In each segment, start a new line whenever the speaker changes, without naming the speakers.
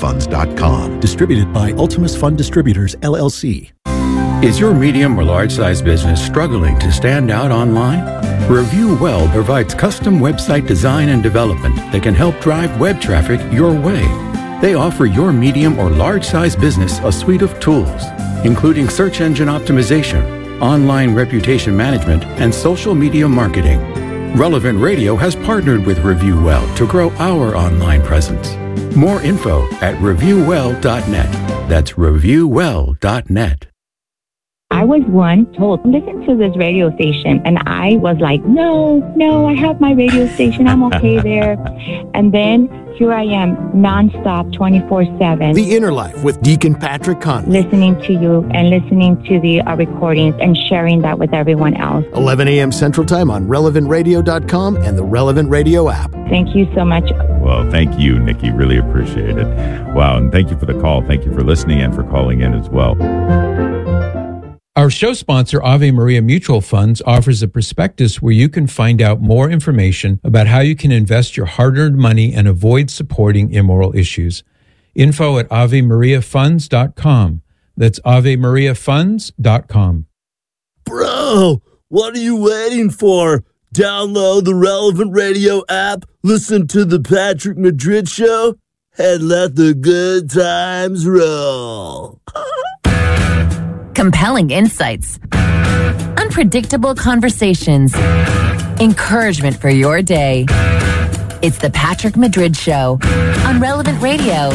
AveMariaFunds.com. Distributed by Ultimus Fund Distributors, LLC.
Is your medium or large-size business struggling to stand out online? Review Well provides custom website design and development that can help drive web traffic your way. They offer your medium or large-size business a suite of tools, including search engine optimization, online reputation management, and social media marketing. Relevant Radio has partnered with Review Well to grow our online presence. More info at reviewwell.net. That's reviewwell.net.
I was one told, listen to this radio station. And I was like, no, I have my radio station. I'm okay there. And then here I am, nonstop, 24/7.
The Inner Life with Deacon Patrick Conley.
Listening to you and listening to the recordings and sharing that with everyone else.
11 a.m. Central Time on relevantradio.com and the Relevant Radio app.
Thank you so much.
Well, thank you, Nikki. Really appreciate it. Wow, and thank you for the call. Thank you for listening and for calling in as well.
Our show sponsor, Ave Maria Mutual Funds, offers a prospectus where you can find out more information about how you can invest your hard-earned money and avoid supporting immoral issues. Info at AveMariaFunds.com. That's AveMariaFunds.com.
Bro, what are you waiting for? Download the Relevant Radio app, listen to the Patrick Madrid Show, and let the good times roll.
Compelling insights, unpredictable conversations, encouragement for your day. It's the Patrick Madrid Show on Relevant Radio.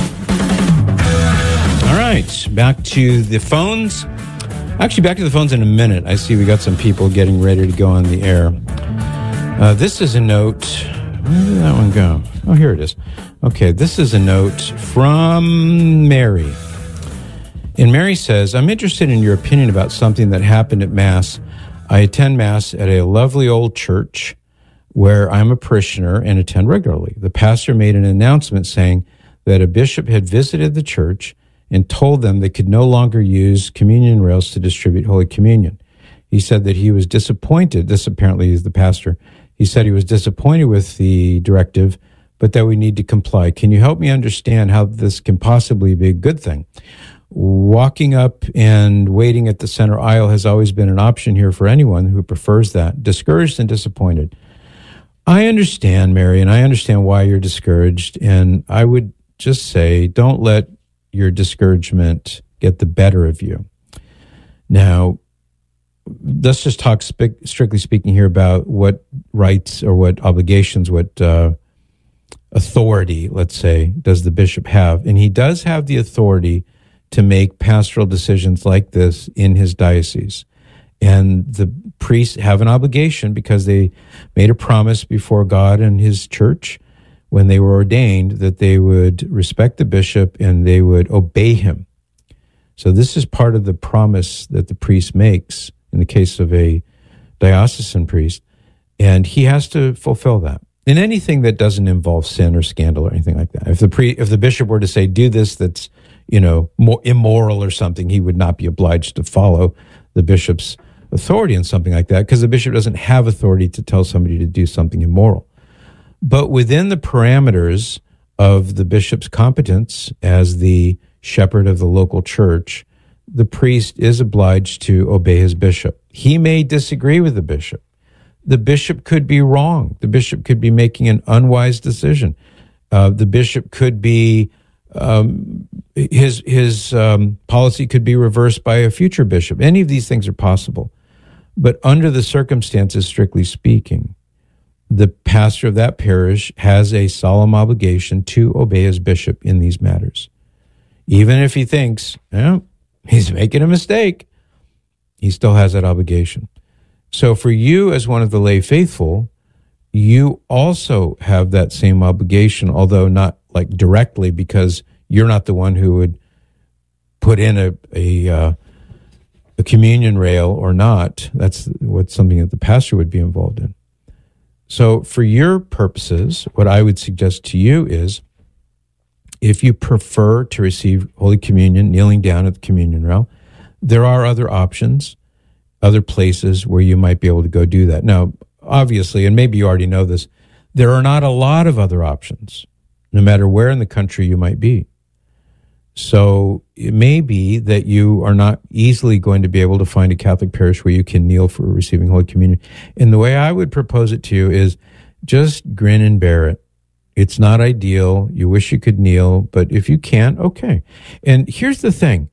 All right, back to the phones. Actually, back to the phones in a minute. I see we got some people getting ready to go on the air. This is a note. Where did that one go? Oh, here it is. Okay, this is a note from Mary. And Mary says, I'm interested in your opinion about something that happened at Mass. I attend Mass at a lovely old church where I'm a parishioner and attend regularly. The pastor made an announcement saying that a bishop had visited the church and told them they could no longer use communion rails to distribute Holy Communion. He said that he was disappointed. This apparently is the pastor. He said he was disappointed with the directive, but that we need to comply. Can you help me understand how this can possibly be a good thing? Walking up and waiting at the center aisle has always been an option here for anyone who prefers that. Discouraged and disappointed. I understand, Mary, and I understand why you're discouraged. And I would just say, don't let your discouragement get the better of you. Now, let's just talk strictly speaking here about what rights or what obligations, what authority, let's say, does the bishop have. And he does have the authority to make pastoral decisions like this in his diocese. And the priests have an obligation because they made a promise before God and his church when they were ordained that they would respect the bishop and they would obey him. So this is part of the promise that the priest makes in the case of a diocesan priest, and he has to fulfill that. In anything that doesn't involve sin or scandal or anything like that. If the bishop were to say, do this that's, more immoral or something, he would not be obliged to follow the bishop's authority in something like that, because the bishop doesn't have authority to tell somebody to do something immoral. But within the parameters of the bishop's competence as the shepherd of the local church, the priest is obliged to obey his bishop. He may disagree with the bishop. The bishop could be wrong. The bishop could be making an unwise decision. The bishop could be his policy could be reversed by a future bishop. Any of these things are possible. But under the circumstances, strictly speaking, the pastor of that parish has a solemn obligation to obey his bishop in these matters. Even if he thinks, he's making a mistake, he still has that obligation. So for you as one of the lay faithful, you also have that same obligation, although not like directly, because you're not the one who would put in a communion rail or not. That's something that the pastor would be involved in. So for your purposes, what I would suggest to you is, if you prefer to receive Holy Communion kneeling down at the communion rail, there are other options, other places where you might be able to go do that. Now, obviously, and maybe you already know this, there are not a lot of other options, no matter where in the country you might be. So it may be that you are not easily going to be able to find a Catholic parish where you can kneel for receiving Holy Communion. And the way I would propose it to you is just grin and bear it. It's not ideal. You wish you could kneel, but if you can't, okay. And here's the thing.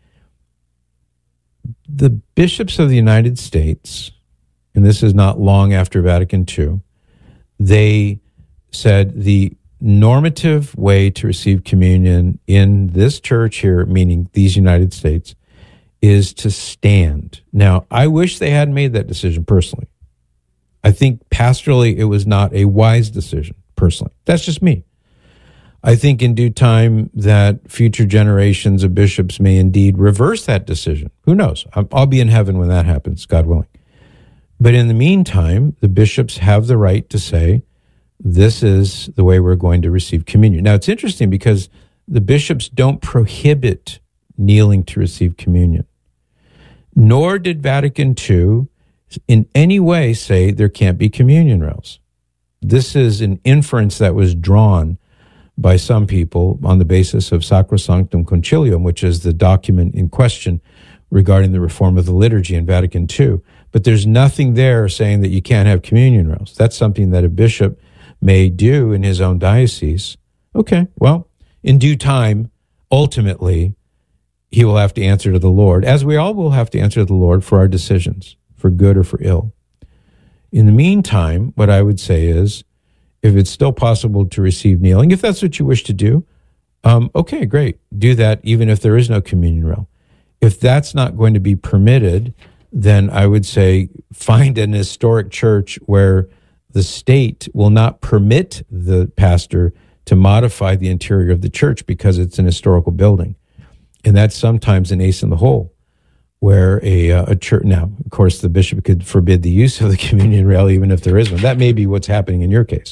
The bishops of the United States, and this is not long after Vatican II, they said the normative way to receive communion in this church here, meaning these United States, is to stand. Now, I wish they hadn't made that decision personally. I think pastorally it was not a wise decision personally. That's just me. I think in due time that future generations of bishops may indeed reverse that decision. Who knows? I'll be in heaven when that happens, God willing. But in the meantime, the bishops have the right to say, this is the way we're going to receive communion. Now, it's interesting because the bishops don't prohibit kneeling to receive communion, nor did Vatican II in any way say there can't be communion rails. This is an inference that was drawn by some people on the basis of Sacrosanctum Concilium, which is the document in question regarding the reform of the liturgy in Vatican II. But there's nothing there saying that you can't have communion rails. That's something that a bishop may do in his own diocese. Okay, well, in due time, ultimately, he will have to answer to the Lord, as we all will have to answer to the Lord for our decisions, for good or for ill. In the meantime, what I would say is, if it's still possible to receive kneeling, if that's what you wish to do, okay, great. Do that even if there is no communion rail. If that's not going to be permitted, then I would say find an historic church where the state will not permit the pastor to modify the interior of the church because it's an historical building. And that's sometimes an ace in the hole, where a church, now, of course, the bishop could forbid the use of the communion rail even if there is one. That may be what's happening in your case.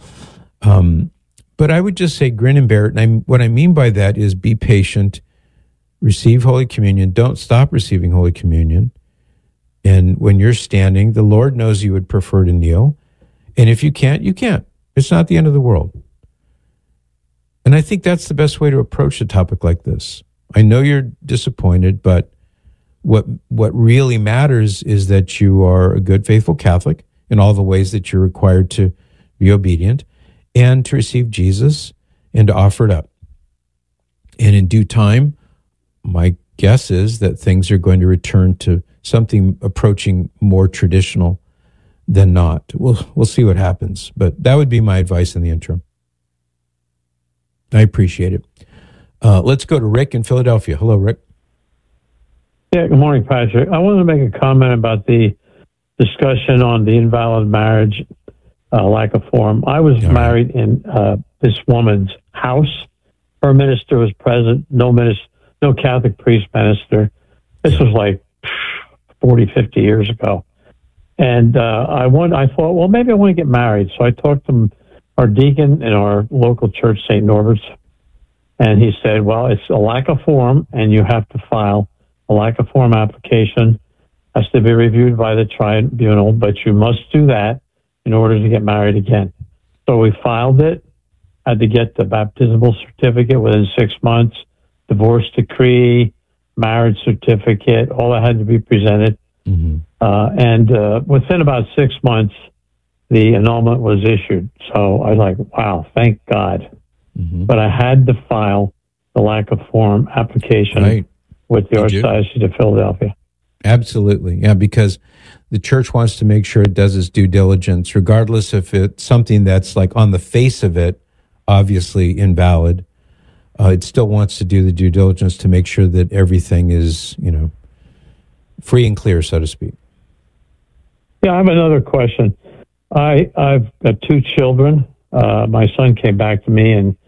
But I would just say grin and bear it. And what I mean by that is be patient, receive Holy Communion, don't stop receiving Holy Communion. And when you're standing, the Lord knows you would prefer to kneel. And if you can't, you can't. It's not the end of the world. And I think that's the best way to approach a topic like this. I know you're disappointed, but what really matters is that you are a good, faithful Catholic in all the ways that you're required to be obedient and to receive Jesus and to offer it up. And in due time, my guess is that things are going to return to something approaching more traditional than not. We'll see what happens, but that would be my advice in the interim. I appreciate it. Let's go to Rick in Philadelphia. Hello, Rick.
Yeah, good morning, Patrick. I wanted to make a comment about the discussion on the invalid marriage, lack of form. I was married in this woman's house. Her minister was present, no Catholic priest minister. This was like 40, 50 years ago. And I thought, well, maybe I want to get married. So I talked to our deacon in our local church, St. Norbert's, and he said, well, it's a lack of form, and you have to file a lack of form application. Has to be reviewed by the tribunal, but you must do that in order to get married again. So we filed it, had to get the baptismal certificate within 6 months, divorce decree, marriage certificate, all that had to be presented. Mm-hmm. And within about 6 months, the annulment was issued. So I was like, wow, thank God. Mm-hmm. But I had to file the lack of form application with the Archdiocese of Philadelphia.
Absolutely. Yeah, because the church wants to make sure it does its due diligence, regardless if it's something that's like on the face of it, obviously invalid. It still wants to do the due diligence to make sure that everything is, free and clear, so to speak.
Yeah, I have another question. I've got 2 children. My son came back to me in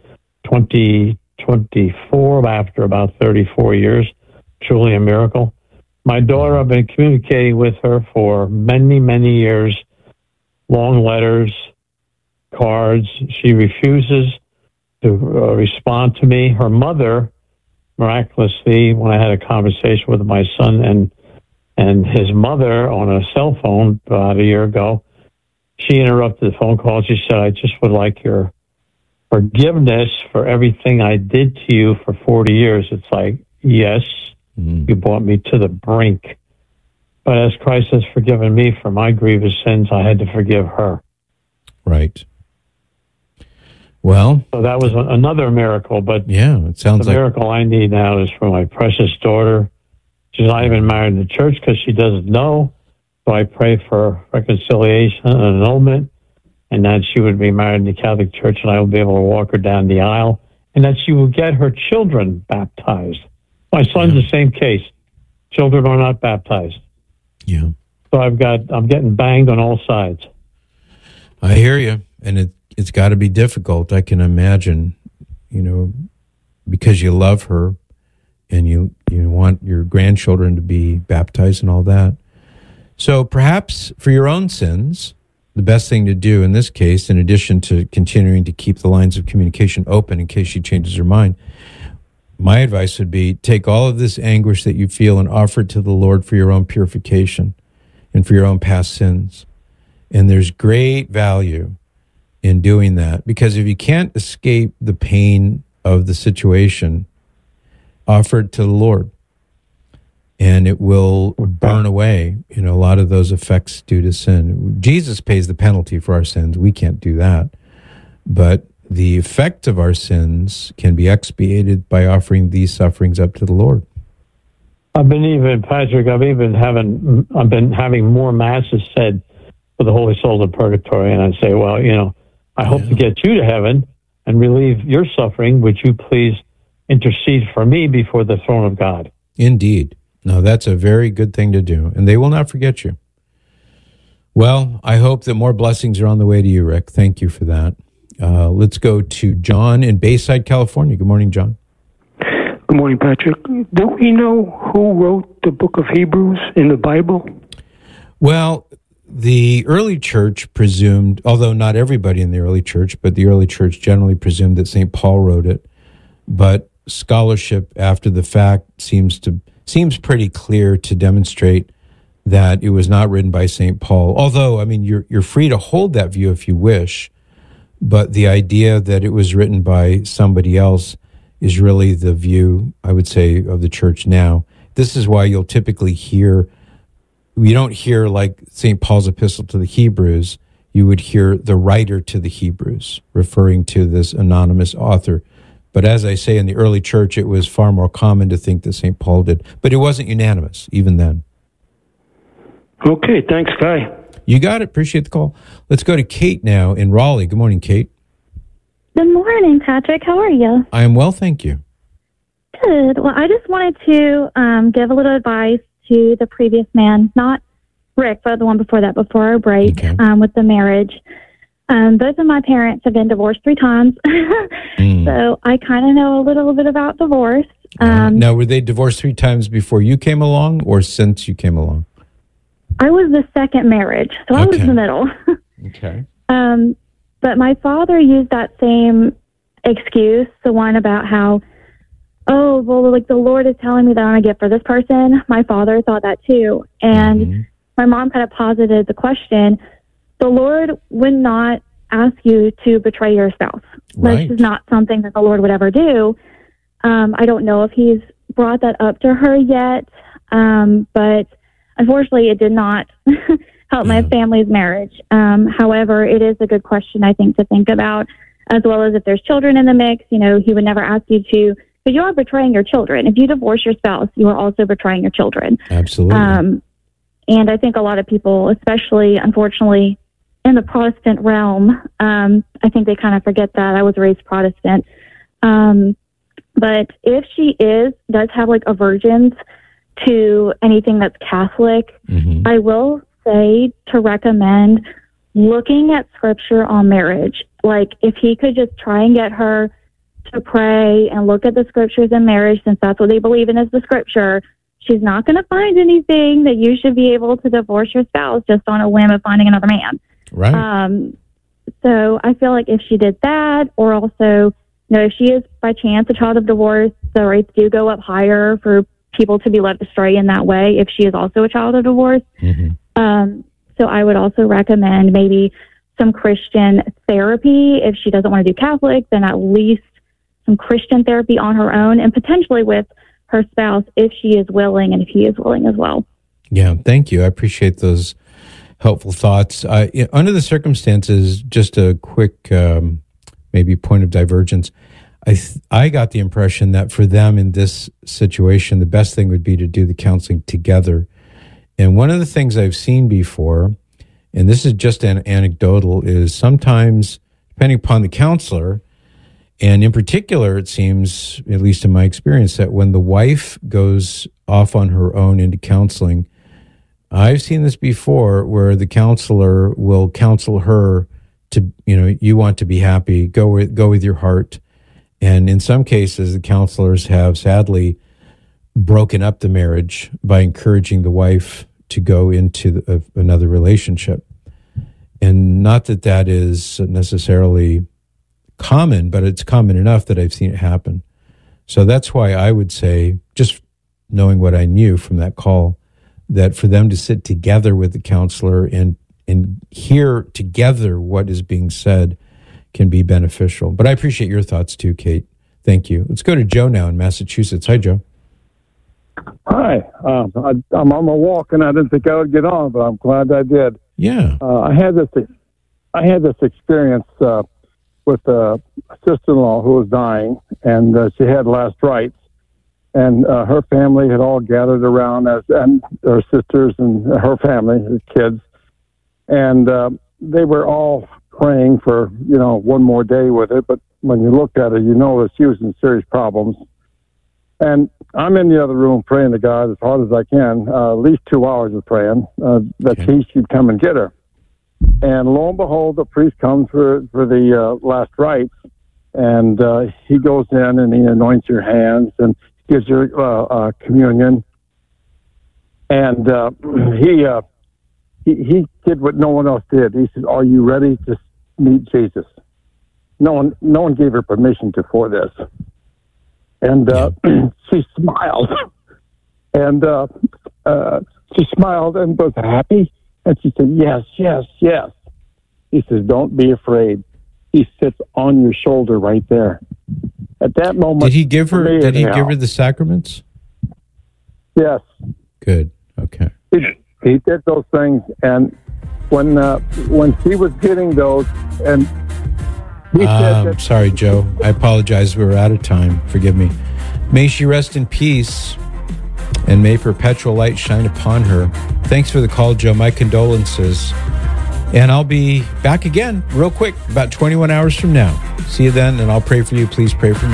2024 after about 34 years. Truly a miracle. My daughter, I've been communicating with her for many, many years. Long letters, cards. She refuses to respond to me. Her mother, miraculously, when I had a conversation with my son and his mother on a cell phone about a year ago, she interrupted the phone call. She said, I just would like your forgiveness for everything I did to you for 40 years. It's like, yes, you brought me to the brink. But as Christ has forgiven me for my grievous sins, I had to forgive her.
Right. Well,
so that was another miracle. But
yeah, it sounds
the miracle I need now is for my precious daughter. She's not even married in the church because she doesn't know. So I pray for reconciliation and annulment, and that she would be married in the Catholic Church, and I will be able to walk her down the aisle, and that she will get her children baptized. My son's the same case. Children are not baptized.
Yeah.
So I'm getting banged on all sides.
I hear you, and it's got to be difficult. I can imagine, because you love her, and you want your grandchildren to be baptized and all that. So perhaps for your own sins, the best thing to do in this case, in addition to continuing to keep the lines of communication open in case she changes her mind, my advice would be take all of this anguish that you feel and offer it to the Lord for your own purification and for your own past sins. And there's great value in doing that, because if you can't escape the pain of the situation, offer it to the Lord, and it will burn away, a lot of those effects due to sin. Jesus pays the penalty for our sins. We can't do that. But the effect of our sins can be expiated by offering these sufferings up to the Lord.
I've been having more masses said for the holy souls in purgatory, and I say, well, I hope to get you to heaven and relieve your suffering. Would you please intercede for me before the throne of God?
Indeed. No, that's a very good thing to do, and they will not forget you. Well, I hope that more blessings are on the way to you, Rick. Thank you for that. Let's go to John in Bayside, California. Good morning, John.
Good morning, Patrick. Do we know who wrote the book of Hebrews in the Bible?
Well, the early church presumed, although not everybody in the early church, but the early church generally presumed that St. Paul wrote it. But scholarship after the fact seems pretty clear to demonstrate that it was not written by St. Paul. Although, you're free to hold that view if you wish, but the idea that it was written by somebody else is really the view, I would say, of the church now. This is why you'll typically hear, you don't hear like St. Paul's epistle to the Hebrews, you would hear the writer to the Hebrews, referring to this anonymous author. But as I say, in the early church, it was far more common to think that St. Paul did. But it wasn't unanimous, even then.
Okay, thanks, Guy.
You got it. Appreciate the call. Let's go to Kate now in Raleigh. Good morning, Kate.
Good morning, Patrick. How are you?
I am well, thank you.
Good. Well, I just wanted to give a little advice to the previous man, not Rick, but the one before that, before our break, with the marriage. Both of my parents have been divorced 3 times, so I kind of know a little bit about divorce.
Now, were they divorced 3 times before you came along or since you came along?
I was the second marriage, so I was the middle.
Okay.
But my father used that same excuse, the one about how, the Lord is telling me that I'm going to get for this person. My father thought that too. And my mom kind of posited the question, the Lord would not ask you to betray your spouse.
Right.
This is not something that the Lord would ever do. I don't know if he's brought that up to her yet, but unfortunately it did not help my family's marriage. However, it is a good question, I think, to think about, as well as if there's children in the mix. He would never ask you to, but you are betraying your children. If you divorce your spouse, you are also betraying your children.
Absolutely.
And I think a lot of people, especially, unfortunately, in the Protestant realm, I think they kind of forget that. I was raised Protestant. But if she does have like aversions to anything that's Catholic, I will say to recommend looking at scripture on marriage. Like if he could just try and get her to pray and look at the scriptures in marriage, since that's what they believe in is the scripture, she's not going to find anything that you should be able to divorce your spouse just on a whim of finding another man.
Right.
So I feel like if she did that, or also, if she is by chance a child of divorce, the rates do go up higher for people to be led astray in that way if she is also a child of divorce. So I would also recommend maybe some Christian therapy. If she doesn't want to do Catholic, then at least some Christian therapy on her own, and potentially with her spouse if she is willing and if he is willing as well.
Yeah, thank you. I appreciate those helpful thoughts. Under the circumstances, just a quick maybe point of divergence. I got the impression that for them in this situation, the best thing would be to do the counseling together. And one of the things I've seen before, and this is just an anecdotal, is sometimes, depending upon the counselor, and in particular, it seems, at least in my experience, that when the wife goes off on her own into counseling, I've seen this before where the counselor will counsel her to, you want to be happy, go with your heart. And in some cases, the counselors have sadly broken up the marriage by encouraging the wife to go into another relationship. And not that that is necessarily common, but it's common enough that I've seen it happen. So that's why I would say, just knowing what I knew from that call, that for them to sit together with the counselor and hear together what is being said can be beneficial. But I appreciate your thoughts too, Kate. Thank you. Let's go to Joe now in Massachusetts. Hi, Joe.
Hi. I'm on my walk, and I didn't think I would get on, but I'm glad I did.
Yeah.
I had this experience with a sister-in-law who was dying, and she had last rites, and her family had all gathered around, and her sisters and her family, her kids, and they were all praying for, one more day with it. But when you looked at her, you know that she was in serious problems. And I'm in the other room praying to God as hard as I can, at least 2 hours of praying, that he should come and get her. And lo and behold, the priest comes for the last rites, and he goes in and he anoints your hands and gives you communion. And he did what no one else did. He said, "Are you ready to meet Jesus?" No one gave her permission for this. And she smiled. And she smiled and was happy. And she said, "Yes, yes, yes." He says, "Don't be afraid." He sits on your shoulder right there. At that moment,
did he give her the sacraments?
Yes.
Good. Okay.
He did those things, and when she was getting those, and he said that,
sorry, Joe. I apologize. We were out of time. Forgive me. May she rest in peace, and may perpetual light shine upon her. Thanks for the call, Joe. My condolences. And I'll be back again real quick, about 21 hours from now. See you then, and I'll pray for you. Please pray for me.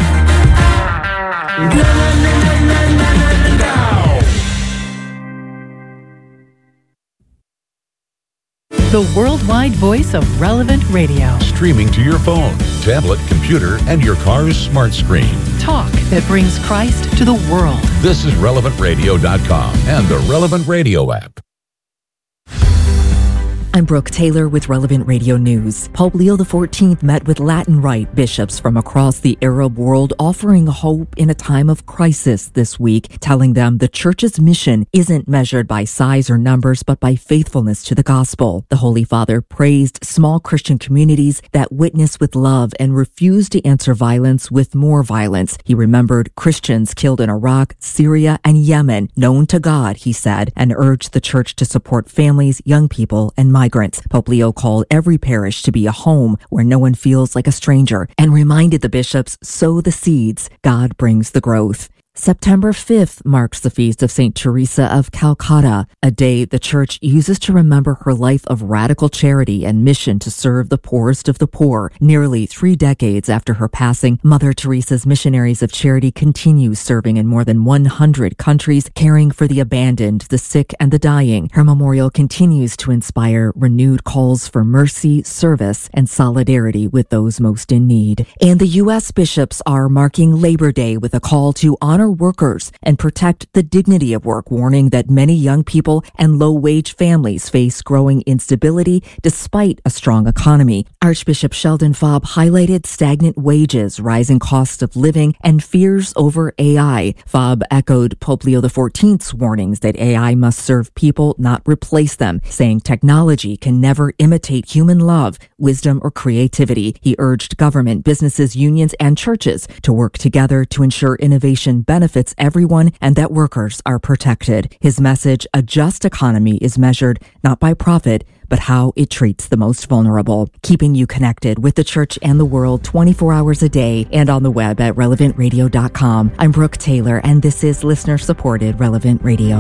The worldwide voice of Relevant Radio.
Streaming to your phone, tablet, computer, and your car's smart screen.
Talk that brings Christ to the world.
This is RelevantRadio.com and the Relevant Radio app.
I'm Brooke Taylor with Relevant Radio News. Pope Leo XIV met with Latin Rite bishops from across the Arab world, offering hope in a time of crisis this week, telling them the church's mission isn't measured by size or numbers, but by faithfulness to the gospel. The Holy Father praised small Christian communities that witness with love and refuse to answer violence with more violence. He remembered Christians killed in Iraq, Syria, and Yemen, known to God, he said, and urged the church to support families, young people, and migrants. Pope Leo called every parish to be a home where no one feels like a stranger and reminded the bishops, sow the seeds, God brings the growth. September 5th marks the feast of St. Teresa of Calcutta, a day the Church uses to remember her life of radical charity and mission to serve the poorest of the poor. Nearly 3 decades after her passing, Mother Teresa's Missionaries of Charity continues serving in more than 100 countries, caring for the abandoned, the sick, and the dying. Her memorial continues to inspire renewed calls for mercy, service, and solidarity with those most in need. And the U.S. bishops are marking Labor Day with a call to honor honor workers and protect the dignity of work, warning that many young people and low-wage families face growing instability despite a strong economy. Archbishop Sheldon Faub highlighted stagnant wages, rising costs of living, and fears over AI. Faub echoed Pope Leo XIV's warnings that AI must serve people, not replace them, saying technology can never imitate human love, wisdom, or creativity. He urged government, businesses, unions, and churches to work together to ensure innovation benefits everyone and that workers are protected. His message, a just economy, is measured not by profit, but how it treats the most vulnerable. Keeping you connected with the church and the world 24 hours a day and on the web at relevantradio.com. I'm Brooke Taylor, and this is listener-supported Relevant Radio.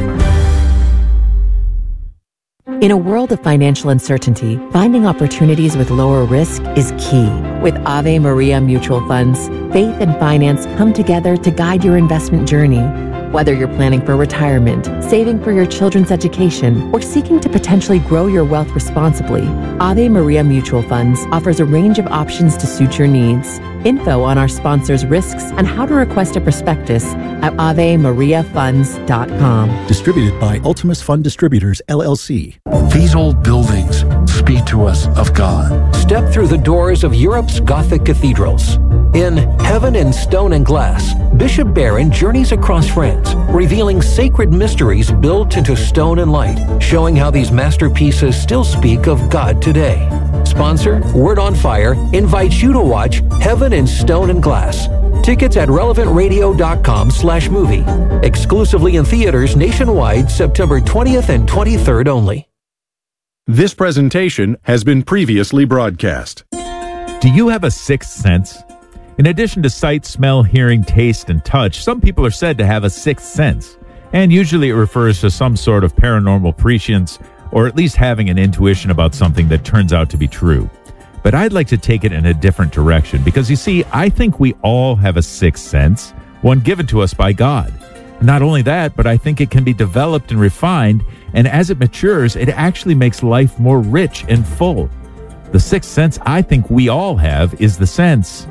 In a world of financial uncertainty, finding opportunities with lower risk is key. With Ave Maria Mutual Funds, faith and finance come together to guide your investment journey. Whether you're planning for retirement, saving for your children's education, or seeking to potentially grow your wealth responsibly, Ave Maria Mutual Funds offers a range of options to suit your needs. Info on our sponsors' risks and how to request a prospectus at AveMariaFunds.com.
Distributed by Ultimus Fund Distributors, LLC.
These old buildings speak to us of God.
Step through the doors of Europe's Gothic cathedrals. In Heaven in Stone and Glass, Bishop Barron journeys across France, revealing sacred mysteries built into stone and light, showing how these masterpieces still speak of God today. Sponsor, Word on Fire, invites you to watch Heaven in Stone and Glass. Tickets at relevantradio.com/movie. Exclusively in theaters nationwide, September 20th and 23rd only.
This presentation has been previously broadcast.
Do you have a sixth sense? In addition to sight, smell, hearing, taste, and touch, some people are said to have a sixth sense, and usually it refers to some sort of paranormal prescience, or at least having an intuition about something that turns out to be true. But I'd like to take it in a different direction, because you see, I think we all have a sixth sense, one given to us by God. Not only that, but I think it can be developed and refined, and as it matures, it actually makes life more rich and full. The sixth sense I think we all have is the sense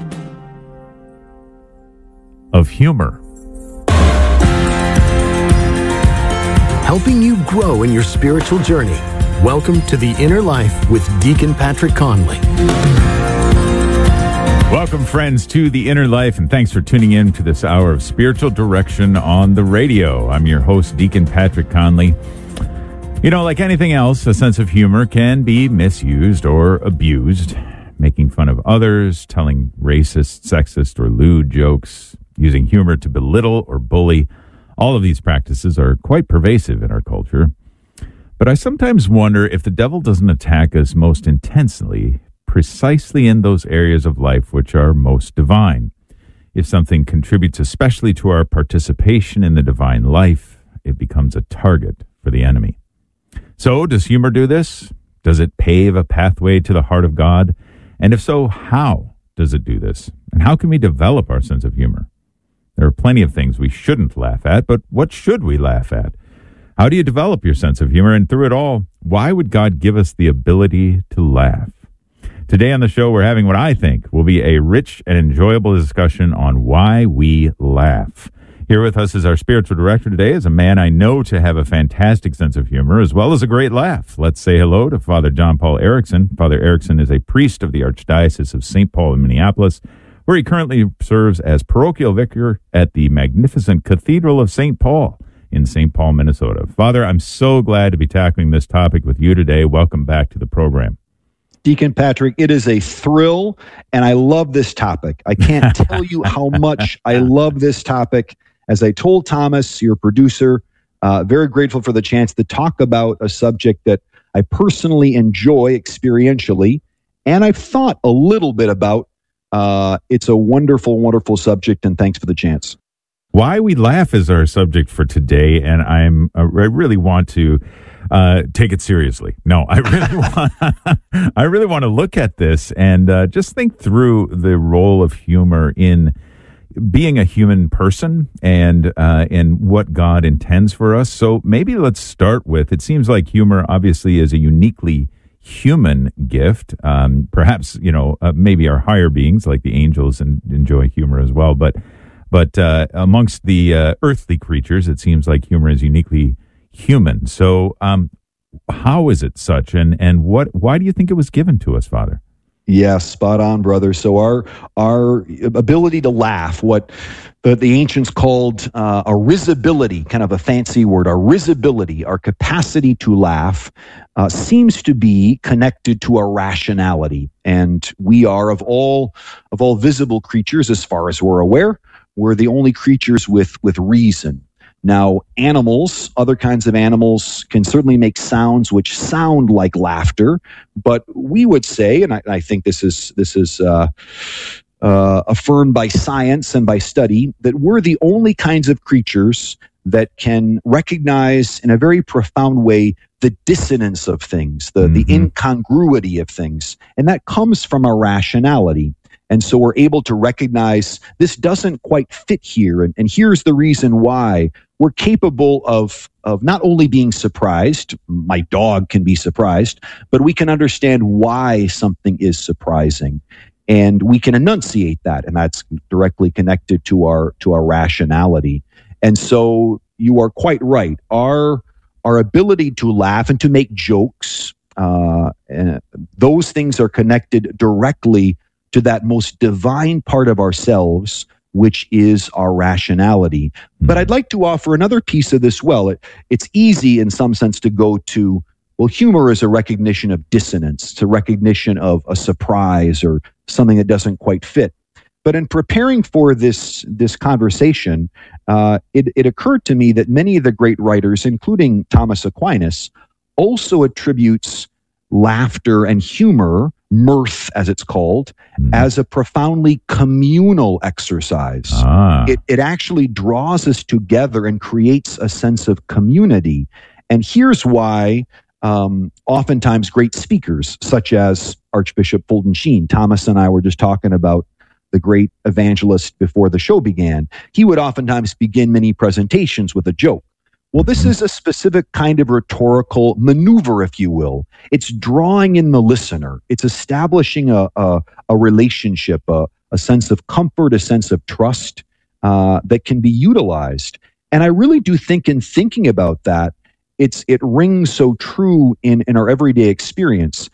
of humor.
Helping you grow in your spiritual journey. Welcome to The Inner Life with Deacon Patrick Conley.
Welcome, friends, to The Inner Life, and thanks for tuning in to this hour of spiritual direction on the radio. I'm your host, Deacon Patrick Conley. You know, like anything else, a sense of humor can be misused or abused. Making fun of others, telling racist, sexist, or lewd jokes, using humor to belittle or bully. All of these practices are quite pervasive in our culture. But I sometimes wonder if the devil doesn't attack us most intensely precisely in those areas of life which are most divine. If something contributes especially to our participation in the divine life, it becomes a target for the enemy. So, does humor do this? Does it pave a pathway to the heart of God? And if so, how does it do this? And how can we develop our sense of humor? There are plenty of things we shouldn't laugh at, but what should we laugh at? How do you develop your sense of humor? And through it all, why would God give us the ability to laugh? Today on the show, we're having what I think will be a rich and enjoyable discussion on why we laugh. Here with us is our spiritual director today, is a man I know to have a fantastic sense of humor as well as a great laugh. Let's say hello to Father John Paul Erickson. Father Erickson is a priest of the Archdiocese of St. Paul in Minneapolis, where he currently serves as parochial vicar at the magnificent Cathedral of St. Paul in St. Paul, Minnesota. Father, I'm so glad to be tackling this topic with you today. Welcome back to the program.
Deacon Patrick, it is a thrill, and I love this topic. I can't tell you how much I love this topic. As I told Thomas, your producer, very grateful for the chance to talk about a subject that I personally enjoy experientially, and I've thought a little bit about. It's a wonderful, wonderful subject, and thanks for the chance.
Why we laugh is our subject for today, and I really want to take it seriously. No, I really want to look at this and just think through the role of humor in being a human person and what God intends for us. So maybe let's start with, it seems like humor obviously is a uniquely human gift. Perhaps, maybe our higher beings like the angels enjoy humor as well. But But amongst the earthly creatures, it seems like humor is uniquely human. So how is it such? And why do you think it was given to us, Father?
Yes, spot on, brother. So our ability to laugh, what the ancients called a risibility, kind of a fancy word, our risibility, our capacity to laugh, seems to be connected to our rationality. And we are, of all visible creatures, as far as we're aware, we're the only creatures with reason. Now, animals, other kinds of animals, can certainly make sounds which sound like laughter, but we would say, and I think this is affirmed by science and by study, that we're the only kinds of creatures that can recognize in a very profound way the dissonance of things, the incongruity of things, and that comes from our rationality. And so we're able to recognize this doesn't quite fit here, and here's the reason why. We're capable of not only being surprised, my dog can be surprised, but we can understand why something is surprising. And we can enunciate that, and that's directly connected to our rationality. And so you are quite right. Our ability to laugh and to make jokes, those things are connected directly to that most divine part of ourselves, which is our rationality. But I'd like to offer another piece of this. Well, it's easy in some sense to go to, well, humor is a recognition of dissonance. It's a recognition of a surprise or something that doesn't quite fit. But in preparing for this conversation, it occurred to me that many of the great writers, including Thomas Aquinas, also attributes laughter and humor, mirth as it's called, as a profoundly communal exercise. It actually draws us together and creates a sense of community. And here's why oftentimes great speakers, such as Archbishop Fulton Sheen, Thomas and I were just talking about the great evangelist before the show began, he would oftentimes begin many presentations with a joke. Well, this is a specific kind of rhetorical maneuver, if you will. It's drawing in the listener. It's establishing a relationship, a sense of comfort, a sense of trust that can be utilized. And I really do think in thinking about that, it rings so true in our everyday experience.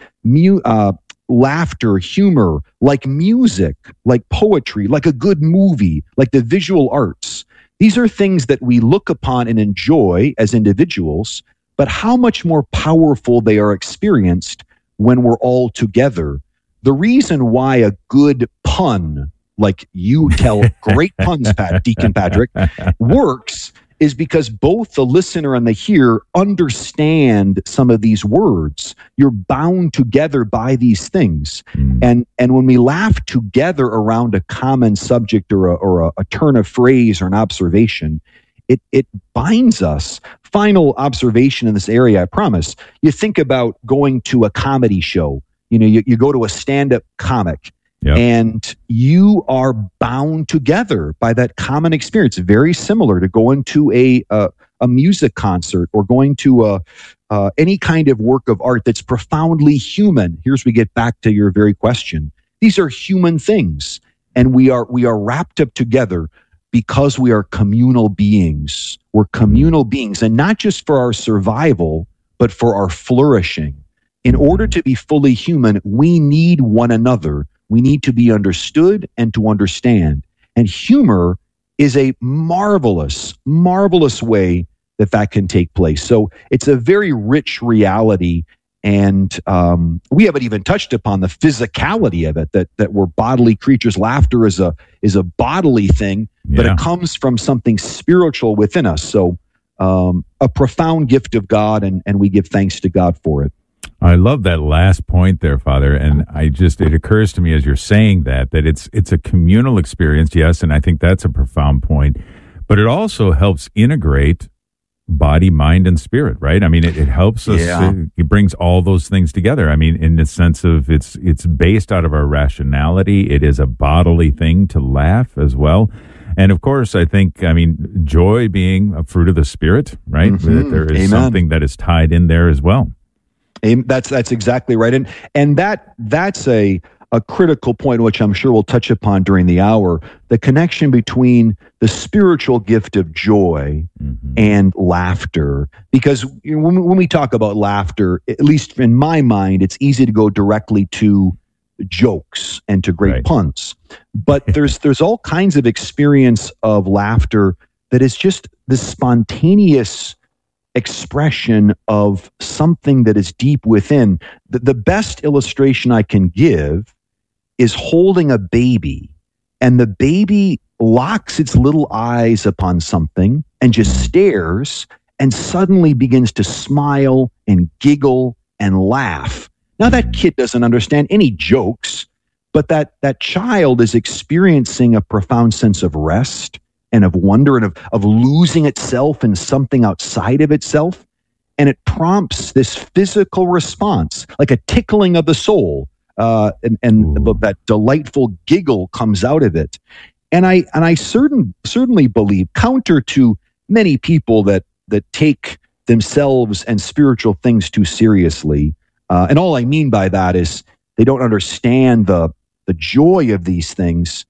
Laughter, humor, like music, like poetry, like a good movie, like the visual arts. These are things that we look upon and enjoy as individuals, but how much more powerful they are experienced when we're all together. The reason why a good pun, like you tell great puns, Deacon Patrick, works is because both the listener and the hearer understand some of these words. You're bound together by these things. And when we laugh together around a common subject or a turn of phrase or an observation, it binds us. Final observation in this area, I promise. You think about going to a comedy show. You go to a stand-up comic. Yep. And you are bound together by that common experience, very similar to going to a music concert or going to any kind of work of art that's profoundly human. Here's we get back to your very question. These are human things, and we are wrapped up together because we are communal beings. We're communal beings, and not just for our survival, but for our flourishing. In order to be fully human, we need one another. We need to be understood and to understand. And humor is a marvelous, marvelous way that can take place. So it's a very rich reality. And we haven't even touched upon the physicality of it, that we're bodily creatures. Laughter is a bodily thing, but it comes from something spiritual within us. So a profound gift of God, and we give thanks to God for it.
I love that last point there, Father. And it occurs to me as you're saying that it's a communal experience. Yes. And I think that's a profound point, but it also helps integrate body, mind, and spirit, right? I mean, it helps us, it brings all those things together. I mean, in the sense of it's based out of our rationality. It is a bodily thing to laugh as well. And of course, I think, joy being a fruit of the Spirit, right? Mm-hmm. There is something that is tied in there as well.
That's exactly right, and that's a a critical point, which I'm sure we'll touch upon during the hour, the connection between the spiritual gift of joy and laughter. Because when we talk about laughter, at least in my mind, it's easy to go directly to jokes and to great puns. But there's all kinds of experience of laughter that is just the spontaneous expression of something that is deep within. The best illustration I can give is holding a baby, and the baby locks its little eyes upon something and just stares and suddenly begins to smile and giggle and laugh. Now that kid doesn't understand any jokes, but that child is experiencing a profound sense of rest and of wonder and of losing itself in something outside of itself. And it prompts this physical response, like a tickling of the soul, and that delightful giggle comes out of it. And I certainly believe, counter to many people that take themselves and spiritual things too seriously, and all I mean by that is they don't understand the joy of these things.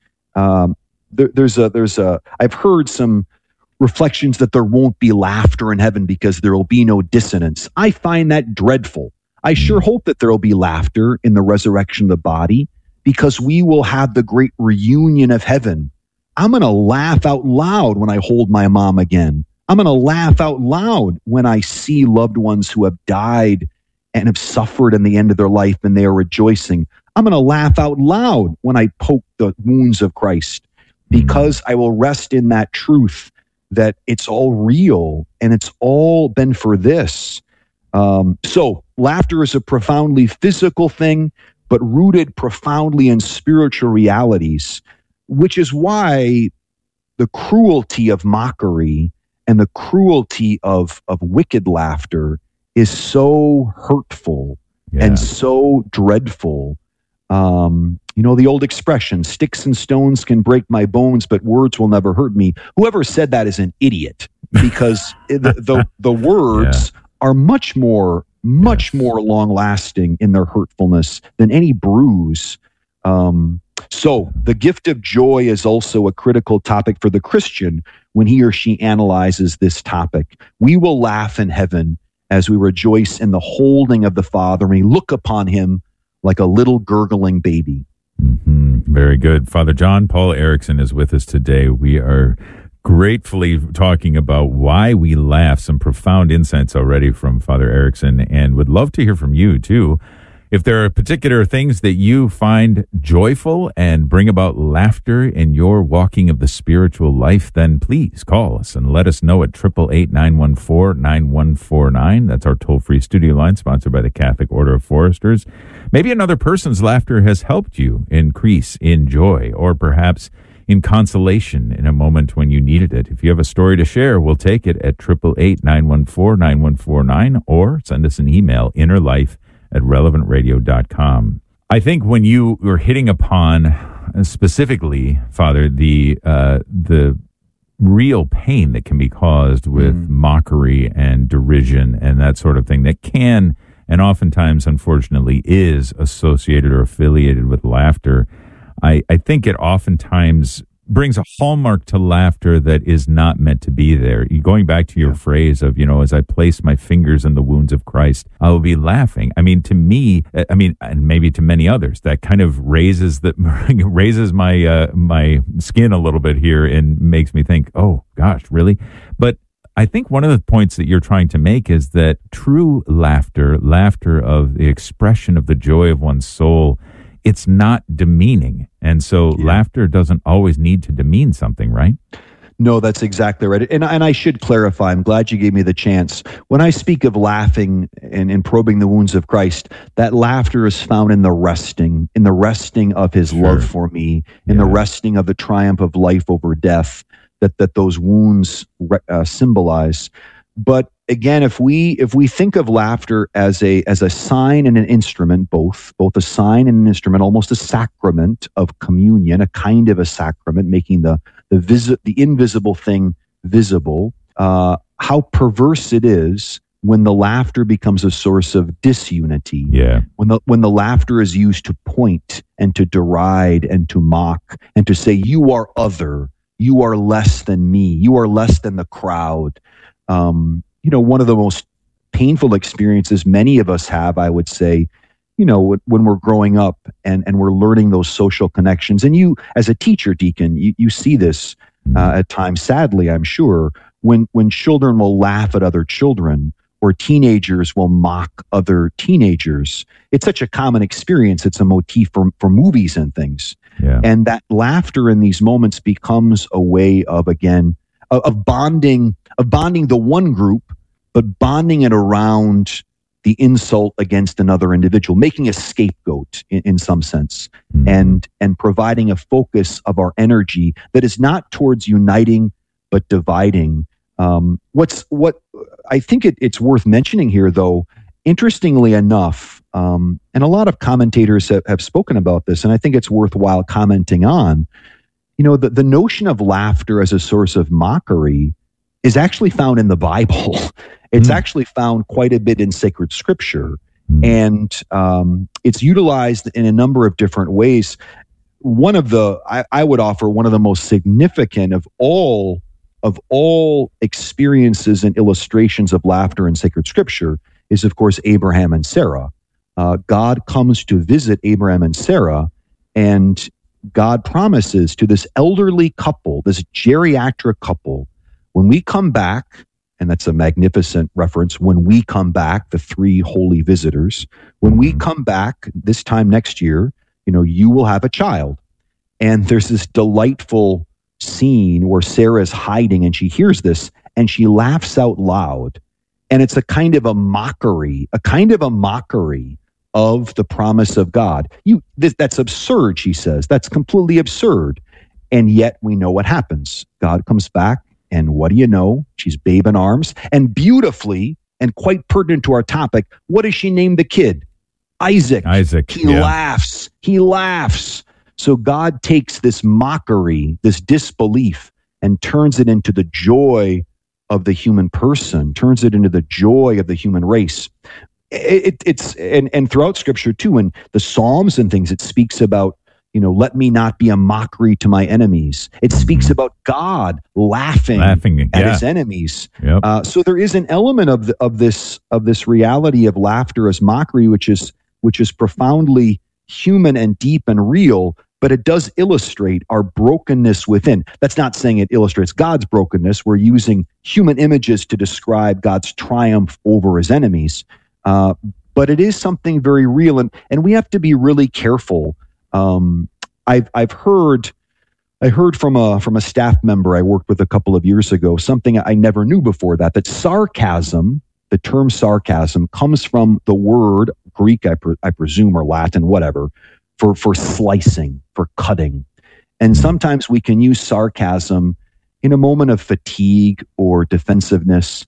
I've heard some reflections that there won't be laughter in heaven because there will be no dissonance. I find that dreadful. I sure hope that there will be laughter in the resurrection of the body because we will have the great reunion of heaven. I'm going to laugh out loud when I hold my mom again. I'm going to laugh out loud when I see loved ones who have died and have suffered in the end of their life and they are rejoicing. I'm going to laugh out loud when I poke the wounds of Christ, because I will rest in that truth that it's all real and it's all been for this. So laughter is a profoundly physical thing, but rooted profoundly in spiritual realities, which is why the cruelty of mockery and the cruelty of wicked laughter is so hurtful and so dreadful. The old expression, sticks and stones can break my bones, but words will never hurt me. Whoever said that is an idiot, because the words are much more long lasting in their hurtfulness than any bruise. So the gift of joy is also a critical topic for the Christian when he or she analyzes this topic. We will laugh in heaven as we rejoice in the holding of the Father and we look upon him like a little gurgling baby.
Very good. Father John Paul Erickson is with us today. We are gratefully talking about why we laugh. Some profound insights already from Father Erickson, and would love to hear from you too. If there are particular things that you find joyful and bring about laughter in your walking of the spiritual life, then please call us and let us know at 888-914-9149. That's our toll-free studio line, sponsored by the Catholic Order of Foresters. Maybe another person's laughter has helped you increase in joy, or perhaps in consolation in a moment when you needed it. If you have a story to share, we'll take it at 888-914-9149, or send us an email, innerlife@relevantradio.com. I think when you were hitting upon specifically, Father, the real pain that can be caused with mockery and derision and that sort of thing that can, and oftentimes, unfortunately, is associated or affiliated with laughter, I think it oftentimes brings a hallmark to laughter that is not meant to be there. Going back to your phrase of, as I place my fingers in the wounds of Christ, I will be laughing. I mean, to me, and maybe to many others, that kind of raises my my skin a little bit here and makes me think, oh gosh, really? But I think one of the points that you're trying to make is that true laughter of the expression of the joy of one's soul, it's not demeaning. And so laughter doesn't always need to demean something, right?
No, that's exactly right. And I should clarify, I'm glad you gave me the chance. When I speak of laughing and probing the wounds of Christ, that laughter is found in the resting of his love for me, in the resting of the triumph of life over death that those wounds symbolize. But again, if we think of laughter as a sign and an instrument, both a sign and an instrument, almost a sacrament of communion, a kind of a sacrament, making the invisible thing visible, how perverse it is when the laughter becomes a source of disunity.
Yeah.
When the laughter is used to point and to deride and to mock and to say, you are other, you are less than me, you are less than the crowd. One of the most painful experiences many of us have, I would say, when we're growing up and we're learning those social connections. And you, as a teacher, Deacon, you see this at times, sadly, I'm sure, when children will laugh at other children or teenagers will mock other teenagers. It's such a common experience. It's a motif for movies and things.
Yeah.
And that laughter in these moments becomes a way of, again, of bonding the one group, but bonding it around the insult against another individual, making a scapegoat in some sense, and providing a focus of our energy that is not towards uniting, but dividing. What I think it's worth mentioning here, though, interestingly enough, and a lot of commentators have spoken about this, and I think it's worthwhile commenting on, the notion of laughter as a source of mockery is actually found in the Bible. It's actually found quite a bit in sacred scripture, and it's utilized in a number of different ways. I would offer one of the most significant of all experiences and illustrations of laughter in sacred scripture is, of course, Abraham and Sarah. God comes to visit Abraham and Sarah, and God promises to this elderly couple, this geriatric couple, when we come back, and that's a magnificent reference, when we come back, the three holy visitors, when we come back this time next year, you will have a child. And there's this delightful scene where Sarah's hiding and she hears this and she laughs out loud. And it's a kind of a mockery of the promise of God. That's absurd, she says. That's completely absurd. And yet we know what happens. God comes back, and what do you know? She's babe in arms. And beautifully, and quite pertinent to our topic, what does she name the kid? Isaac. He laughs. He laughs. So God takes this mockery, this disbelief, and turns it into the joy of the human person, turns it into the joy of the human race. It's throughout Scripture too, in the Psalms and things, it speaks about, let me not be a mockery to my enemies. It speaks about God laughing at his enemies.
Yep.
So there is an element of this reality of laughter as mockery, which is profoundly human and deep and real. But it does illustrate our brokenness within. That's not saying it illustrates God's brokenness. We're using human images to describe God's triumph over his enemies. But it is something very real, and we have to be really careful. I heard from a staff member I worked with a couple of years ago, something I never knew before that sarcasm, the term sarcasm, comes from the word Greek, I presume, or Latin, whatever, for slicing, for cutting. And sometimes we can use sarcasm in a moment of fatigue or defensiveness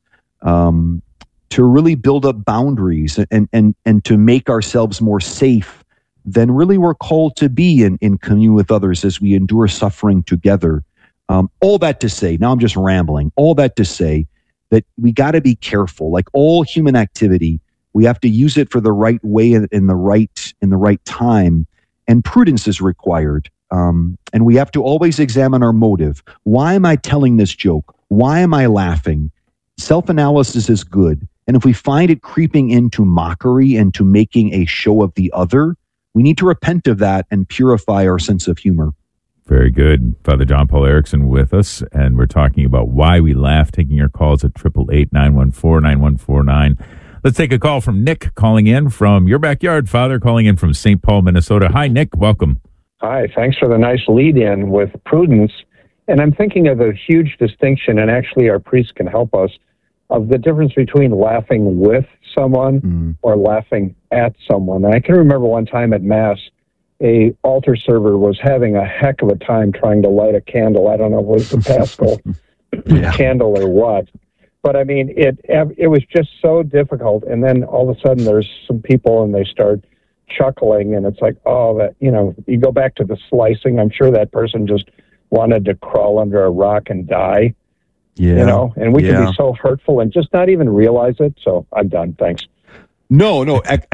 to really build up boundaries and to make ourselves more safe than really we're called to be in communion with others as we endure suffering together. All that to say, now I'm just rambling, all that to say that we got to be careful. Like all human activity, we have to use it for the right way in the right time. And prudence is required. And we have to always examine our motive. Why am I telling this joke? Why am I laughing? Self-analysis is good. And if we find it creeping into mockery and to making a show of the other, we need to repent of that and purify our sense of humor.
Very good. Father John Paul Erickson with us, and we're talking about why we laugh, taking your calls at 888-914-9149. Let's take a call from Nick calling in from your backyard, Father, calling in from St. Paul, Minnesota. Hi, Nick. Welcome.
Hi. Thanks for the nice lead-in with prudence. And I'm thinking of a huge distinction, and actually our priest can help us, of the difference between laughing with someone or laughing at someone. And I can remember one time at Mass, a altar server was having a heck of a time trying to light a candle. I don't know if it was the Paschal candle or what. But I mean, it was just so difficult. And then all of a sudden there's some people and they start chuckling and it's like, oh, that, you go back to the slicing. I'm sure that person just wanted to crawl under a rock and die. Yeah. And we can be so hurtful and just not even realize it. So I'm done. Thanks.
No,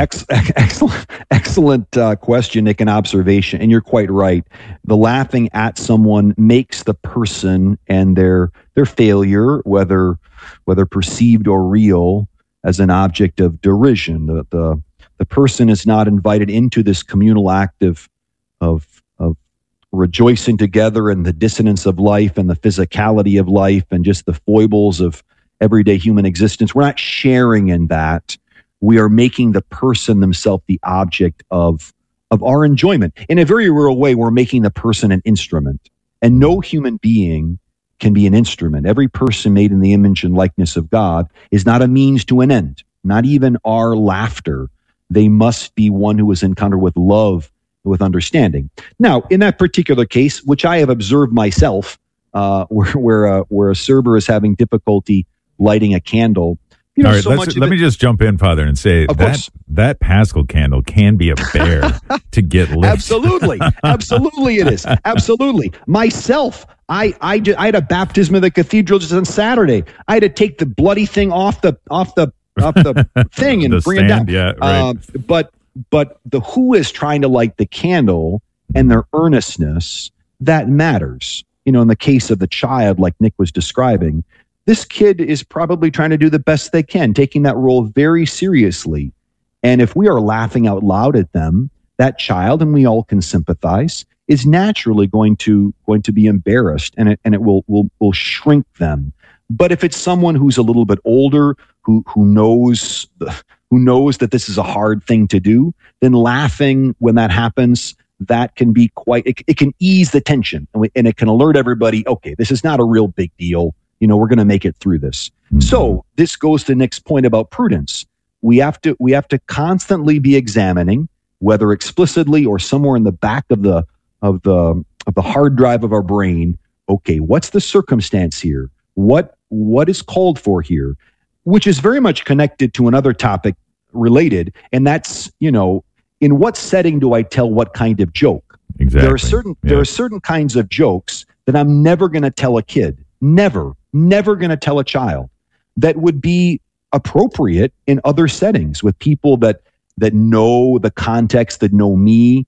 excellent question, Nick, and observation. And you're quite right. The laughing at someone makes the person and their failure, whether perceived or real, as an object of derision. The person is not invited into this communal act of rejoicing together in the dissonance of life and the physicality of life and just the foibles of everyday human existence. We're not sharing in that. We are making the person themselves the object of our enjoyment. In a very real way, we're making the person an instrument. And no human being can be an instrument. Every person made in the image and likeness of God is not a means to an end, not even our laughter. They must be one who is encountered with love, with understanding. Now, in that particular case, which I have observed myself, where a server is having difficulty lighting a candle,
all right, let me just jump in, Father, and say that Paschal candle can be a bear to get lit.
Absolutely it is. Absolutely. Myself, I had a baptism in the cathedral just on Saturday. I had to take the bloody thing off the thing and bring it down.
Yeah, right.
But the who is trying to light the candle and their earnestness, that matters. In the case of the child, like Nick was describing, this kid is probably trying to do the best they can, taking that role very seriously. And if we are laughing out loud at them, that child, and we all can sympathize, is naturally going to be embarrassed, and it will shrink them. But if it's someone who's a little bit older, who knows that this is a hard thing to do, then laughing when that happens, that can be it can ease the tension, and it can alert everybody, okay, this is not a real big deal. We're going to make it through this. Mm-hmm. So this goes to Nick's point about prudence. We have to constantly be examining, whether explicitly or somewhere in the back of the hard drive of our brain. Okay, what's the circumstance here? What is called for here? Which is very much connected to another topic related, and that's in what setting do I tell what kind of joke?
Exactly.
There are certain kinds of jokes that I'm never going to tell a kid. Never going to tell a child, that would be appropriate in other settings with people that know the context, that know me.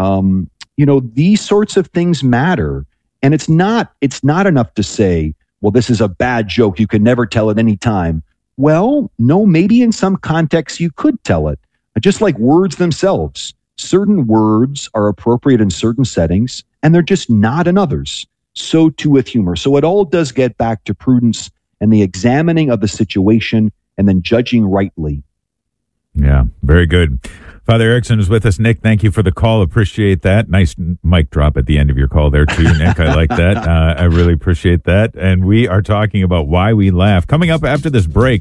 These sorts of things matter. And it's not enough to say, well, this is a bad joke, you can never tell at any time. Well, no, maybe in some contexts you could tell it. Just like words themselves. Certain words are appropriate in certain settings, and they're just not in others. So too with humor. So it all does get back to prudence and the examining of the situation and then judging rightly.
Yeah, very good. Father Erickson is with us. Nick, thank you for the call. Appreciate that. Nice mic drop at the end of your call there too, Nick. I like that. I really appreciate that. And we are talking about why we laugh. Coming up after this break,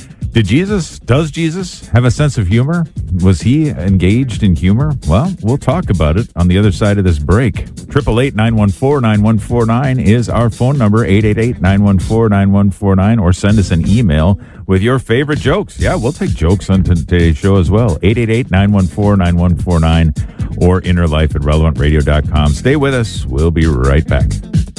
does Jesus have a sense of humor? Was he engaged in humor? Well, we'll talk about it on the other side of this break. 888-914-9149 is our phone number, 888-914-9149, or send us an email with your favorite jokes. Yeah, we'll take jokes on today's show as well. 888-914-9149 or innerlife@relevantradio.com. Stay with us. We'll be right back.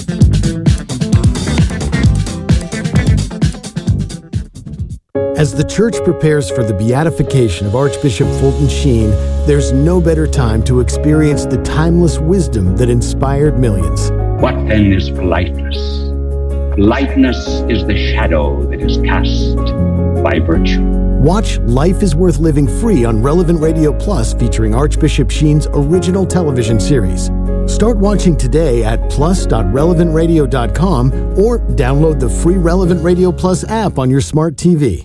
As the Church prepares for the beatification of Archbishop Fulton Sheen, there's no better time to experience the timeless wisdom that inspired millions.
What then is politeness? Politeness is the shadow that is cast by virtue.
Watch Life is Worth Living free on Relevant Radio Plus, featuring Archbishop Sheen's original television series. Start watching today at plus.relevantradio.com or download the free Relevant Radio Plus app on your smart TV.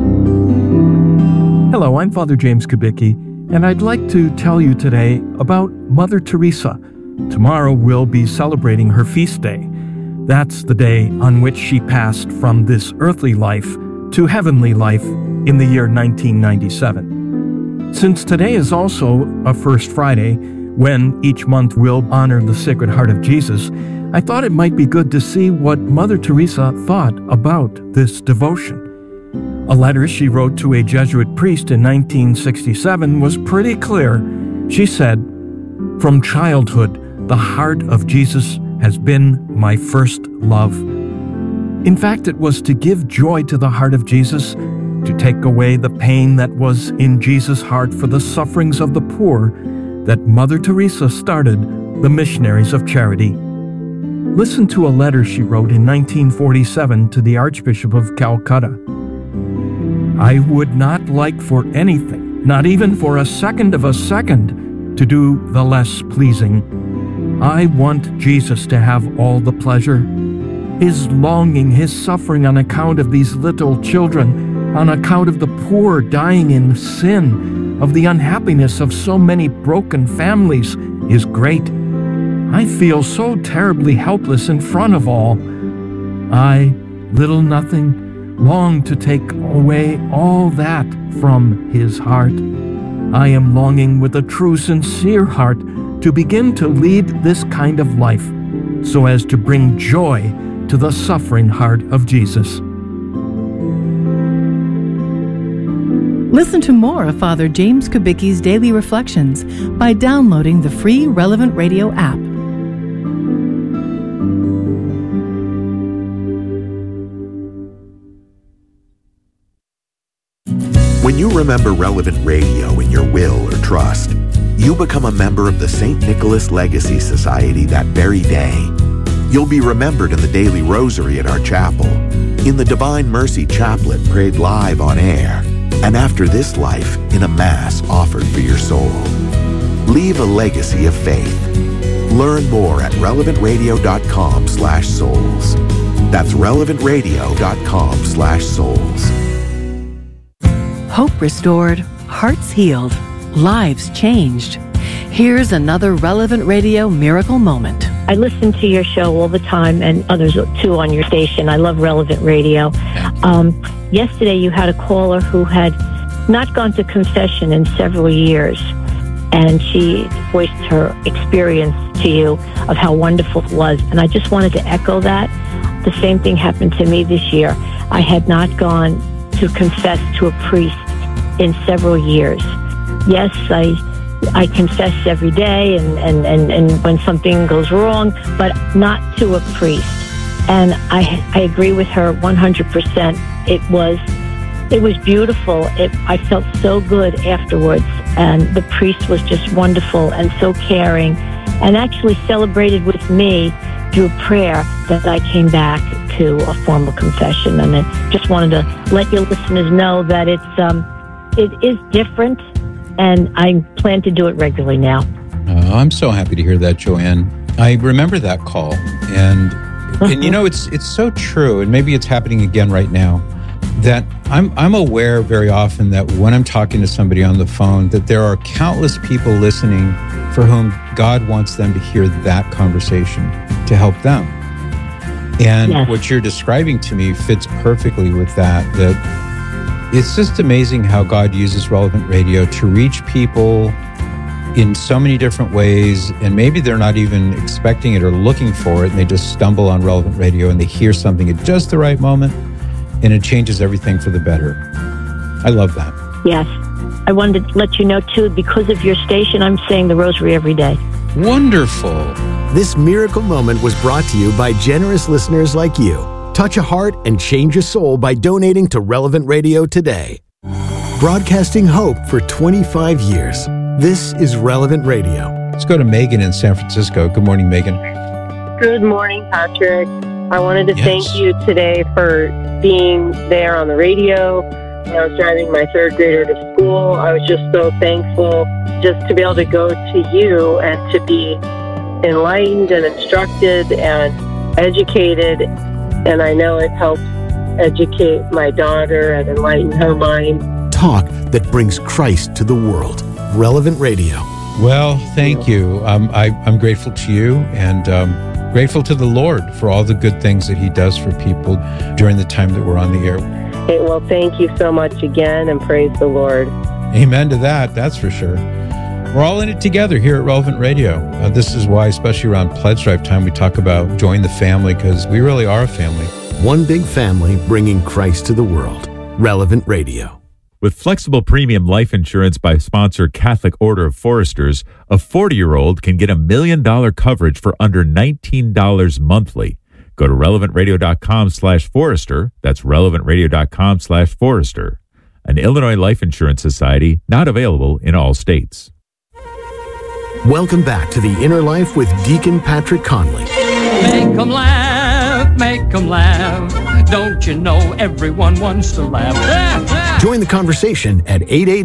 Hello, I'm Father James Kubicki, and I'd like to tell you today about Mother Teresa. Tomorrow we'll be celebrating her feast day. That's the day on which she passed from this earthly life to heavenly life in the year 1997. Since today is also a First Friday, when each month we'll honor the Sacred Heart of Jesus, I thought it might be good to see what Mother Teresa thought about this devotion. A letter she wrote to a Jesuit priest in 1967 was pretty clear. She said, "From childhood, the heart of Jesus has been my first love." In fact, it was to give joy to the heart of Jesus, to take away the pain that was in Jesus' heart for the sufferings of the poor, that Mother Teresa started the Missionaries of Charity. Listen to a letter she wrote in 1947 to the Archbishop of Calcutta. I would not like for anything, not even for a second of a second, to do the less pleasing. I want Jesus to have all the pleasure. His longing, his suffering on account of these little children, on account of the poor dying in sin, of the unhappiness of so many broken families, is great. I feel so terribly helpless in front of all. I, little nothing, long to take away all that from his heart. I am longing with a true, sincere heart to begin to lead this kind of life, so as to bring joy to the suffering heart of Jesus.
Listen to more of Father James Kubicki's Daily Reflections by downloading the free Relevant Radio app.
When you remember Relevant Radio in your will or trust, you become a member of the St. Nicholas Legacy Society that very day. You'll be remembered in the daily rosary at our chapel, in the Divine Mercy Chaplet prayed live on air, and after this life in a Mass offered for your soul. Leave a legacy of faith. Learn more at relevantradio.com/souls. That's relevantradio.com/souls.
Hope restored, hearts healed, lives changed. Here's another Relevant Radio miracle moment.
I listen to your show all the time, and others too on your station. I love Relevant Radio. Yesterday you had a caller who had not gone to confession in several years, and she voiced her experience to you of how wonderful it was. And I just wanted to echo that. The same thing happened to me this year. I had not gone to confess to a priest in several years. Yes, I confess every day and when something goes wrong, but not to a priest. And I agree with her 100%. It was beautiful. I felt so good afterwards, and the priest was just wonderful and so caring, and actually celebrated with me through prayer that I came back to a formal confession. And I just wanted to let your listeners know that it is different, and I plan to do it regularly now.
I'm so happy to hear that, Joanne. I remember that call, and you know, it's so true, and maybe it's happening again right now, that I'm aware very often that when I'm talking to somebody on the phone, that there are countless people listening for whom God wants them to hear that conversation to help them. And yes, what you're describing to me fits perfectly with that it's just amazing how God uses Relevant Radio to reach people in so many different ways, and maybe they're not even expecting it or looking for it, and they just stumble on Relevant Radio and they hear something at just the right moment, and it changes everything for the better. I love that.
Yes. I wanted to let you know, too, because of your station, I'm saying the rosary every day.
Wonderful.
This miracle moment was brought to you by generous listeners like you. Touch a heart and change a soul by donating to Relevant Radio today. Broadcasting hope for 25 years. This is Relevant Radio.
Let's go to Megan in San Francisco. Good morning, Megan.
Good morning, Patrick. I wanted to thank you today for being there on the radio. When I was driving my third grader to school, I was just so thankful just to be able to go to you and to be enlightened and instructed and educated. And I know it helps educate my daughter and enlighten her mind.
Talk that brings Christ to the world. Relevant Radio.
Well, thank you. I'm grateful to you, and grateful to the Lord for all the good things that he does for people during the time that we're on the air.
Okay, well, thank you so much again, and praise the Lord.
Amen to that, that's for sure. We're all in it together here at Relevant Radio. This is why, especially around Pledge Drive time, we talk about join the family, because we really are a family.
One big family bringing Christ to the world. Relevant Radio.
With flexible premium life insurance by sponsor Catholic Order of Foresters, a 40-year-old can get $1 million coverage for under $19 monthly. Go to relevantradio.com/Forrester. That's relevantradio.com/Forrester. An Illinois Life Insurance Society, not available in all states.
Welcome back to The Inner Life with Deacon Patrick Conley.
Make 'em laugh, make 'em laugh. Don't you know everyone wants to laugh?
Join the conversation at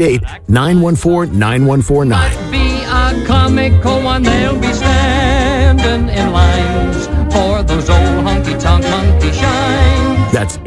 888-914-9149.
Be a comical one, they'll be standing in lines for those old honky-tonk monkey shines.
That's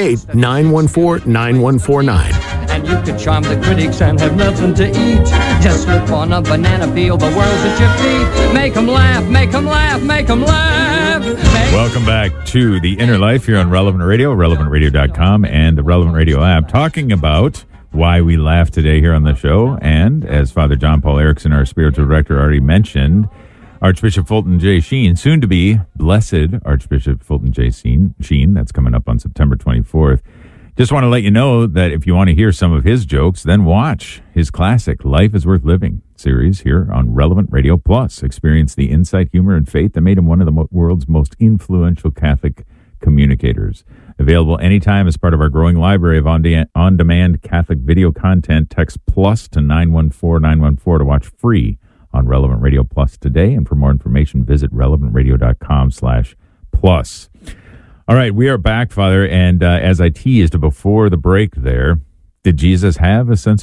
888-914-9149.
And you could charm the critics and have nothing to eat. Just slip on a banana peel, the world's at your feet. Make 'em laugh, make 'em laugh, make 'em laugh.
Welcome back to The Inner Life here on Relevant Radio, relevantradio.com, and the Relevant Radio app, talking about why we laugh today here on the show. And as Father John Paul Erickson, our spiritual director, already mentioned, Archbishop Fulton J. Sheen, soon to be Blessed Archbishop Fulton J. Sheen, that's coming up on September 24th. Just want to let you know that if you want to hear some of his jokes, then watch his classic Life is Worth Living series here on Relevant Radio Plus. Experience the insight, humor, and faith that made him one of the world's most influential Catholic communicators. Available anytime as part of our growing library of on-demand Catholic video content. Text PLUS to 914-914 to watch free on Relevant Radio Plus today. And for more information, visit relevantradio.com/plus. All right, we are back, Father, and as I teased before the break there, does Jesus have a sense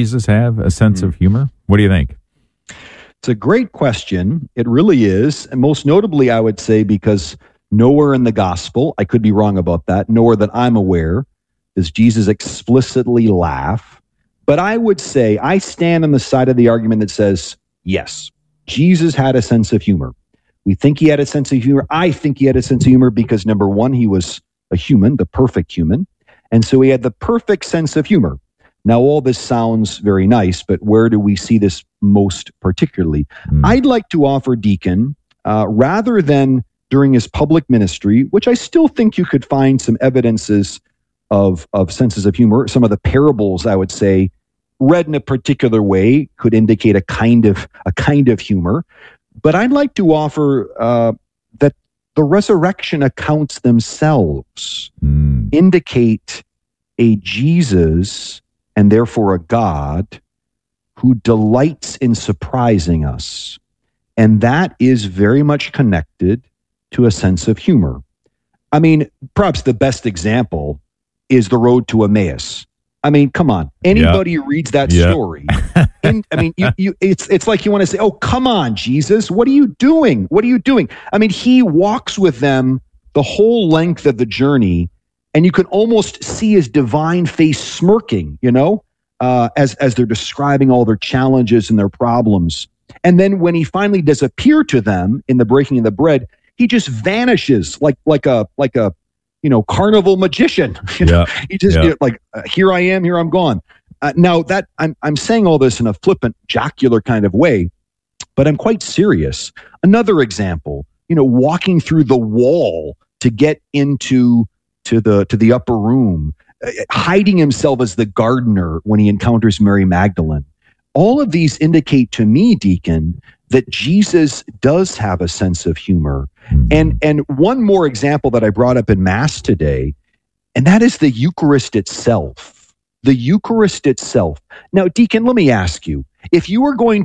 of humor? What do you think?
It's a great question. It really is. And most notably, I would say, because nowhere in the gospel, I could be wrong about that, nowhere that I'm aware, does Jesus explicitly laugh. But I would say I stand on the side of the argument that says, yes, Jesus had a sense of humor. We think he had a sense of humor. I think he had a sense of humor because, number one, he was a human, the perfect human. And so he had the perfect sense of humor. Now, all this sounds very nice, but where do we see this most particularly? I'd like to offer, Deacon, rather than during his public ministry, which I still think you could find some evidences of senses of humor. Some of the parables, I would say, read in a particular way could indicate a kind of humor. But I'd like to offer that the resurrection accounts themselves indicate a Jesus and therefore a God who delights in surprising us. And that is very much connected to a sense of humor. I mean, perhaps the best example is the road to Emmaus. I mean, come on. Anybody who reads that story, it's like you want to say, oh, come on, Jesus, what are you doing? What are you doing? I mean, he walks with them the whole length of the journey, and you can almost see his divine face smirking, as they're describing all their challenges and their problems. And then when he finally does appear to them in the breaking of the bread, he just vanishes like a carnival magician. He just here I am, here I'm gone. Now that I'm saying all this in a flippant, jocular kind of way, but I'm quite serious. Another example, walking through the wall to get into the upper room, hiding himself as the gardener when he encounters Mary Magdalene. All of these indicate to me, Deacon, that Jesus does have a sense of humor. And one more example that I brought up in Mass today, and that is the Eucharist itself. The Eucharist itself. Now, Deacon, let me ask you: if you were God,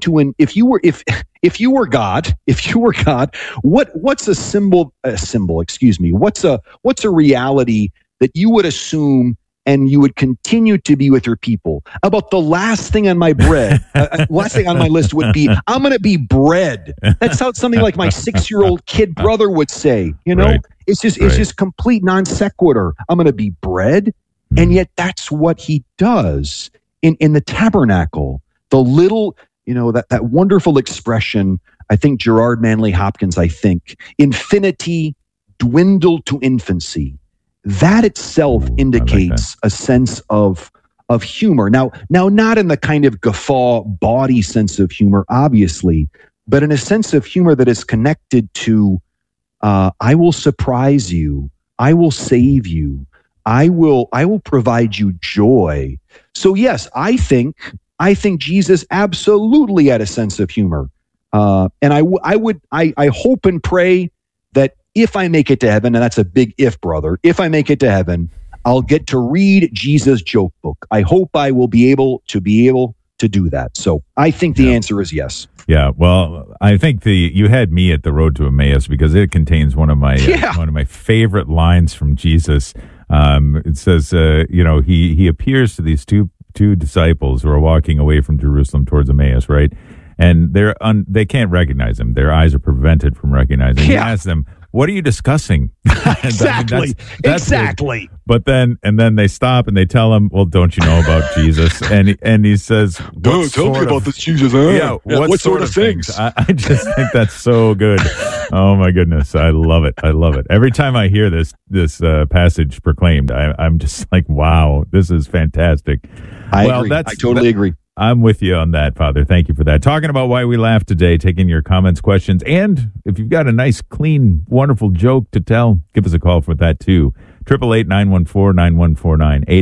what's a symbol? What's a reality that you would assume and you would continue to be with your people? About the last thing on my last thing on my list would be, I'm going to be bread. That sounds something like my 6-year-old kid brother would say. Right. It's just complete non sequitur. I'm going to be bread, and yet that's what he does in the tabernacle. The little, that wonderful expression. I think Gerard Manley Hopkins. Infinity dwindled to infancy. That itself indicates a sense of humor. Now, not in the kind of guffaw, body sense of humor, obviously, but in a sense of humor that is connected to, I will surprise you, I will save you, I will provide you joy. So yes, I think Jesus absolutely had a sense of humor, and I hope and pray that if I make it to heaven, and that's a big if, brother, if I make it to heaven, I'll get to read Jesus' joke book. I hope I will be able to do that. So I think the answer is yes.
Yeah, well, I think you had me at the Road to Emmaus because it contains one of my favorite lines from Jesus. It says, he appears to these two disciples who are walking away from Jerusalem towards Emmaus, right? And they can't recognize him. Their eyes are prevented from recognizing him. He asks them, "What are you discussing?"
Exactly. Exactly.
But then they stop and they tell him, "Well, don't you know about Jesus?" And he says,
"Tell me about this Jesus, huh?
Yeah, what sort of things?" I just think that's so good. Oh my goodness, I love it. I love it. Every time I hear this passage proclaimed, I'm just like, wow, this is fantastic.
I agree. I totally agree.
I'm with you on that, Father. Thank you for that. Talking about why we laugh today, taking your comments, questions, and if you've got a nice, clean, wonderful joke to tell, give us a call for that too. 888-914-9149.